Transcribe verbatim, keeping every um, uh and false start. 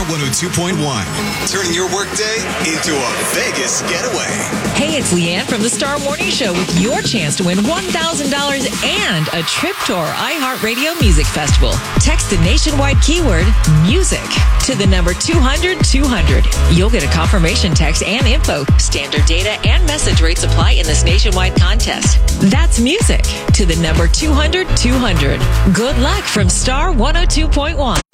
one oh two point one. Turning your workday into a Vegas getaway. Hey, it's Leanne from the Star Morning Show with your chance to win one thousand dollars and a trip to our iHeartRadio Music Festival. Text the nationwide keyword music to the number two hundred two hundred. You'll get a confirmation text and info. Standard data and message rates apply in this nationwide contest. That's music to the number two hundred two hundred. Good luck from Star one oh two point one.